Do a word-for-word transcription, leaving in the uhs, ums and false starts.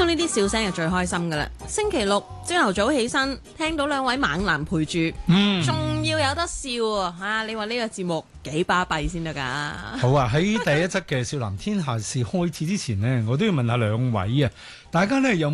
到呢啲笑聲係最開心噶啦。星期六朝頭早起身，聽到兩位猛男陪住，嗯，仲要有得笑啊！啊，你話呢個節目幾巴閉先得噶？ 好啊！喺第一則嘅《少男天下事》開始之前呢，我都要問下兩位啊，大家呢有